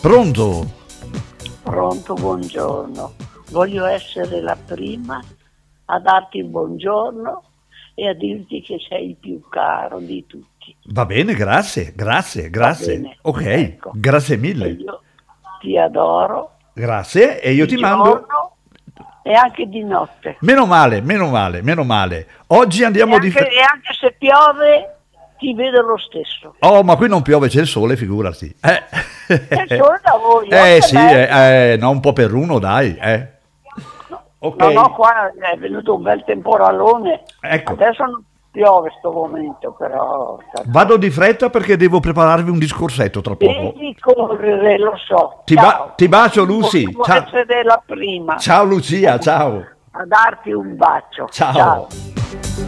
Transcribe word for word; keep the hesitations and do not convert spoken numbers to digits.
Pronto? Pronto, buongiorno. Voglio essere la prima a darti il buongiorno e a dirti che sei il più caro di tutti. Va bene, grazie, grazie, grazie. bene, Ok, ecco. grazie E mille. io ti adoro Grazie, e io di ti mando... giorno e anche di notte. Meno male, meno male, meno male. Oggi E andiamo di... anche, fre- e anche se piove ti vedo lo stesso. Oh, ma qui non piove, c'è il sole, figurati. Eh, C'è il sole da voi, eh oh, che sì, bello. eh, eh, no, un po' per uno, dai. Eh. Ok, No, no, qua è venuto un bel temporalone. ecco. Adesso non piove sto momento, però... Vado di fretta perché devo prepararvi un discorsetto tra poco. Devi correre, lo so. Ti, ba- Ciao. ti bacio, Lucy. Volevo Ciao. essere la prima Ciao, Lucia, ciao. a darti un bacio. Ciao. Ciao.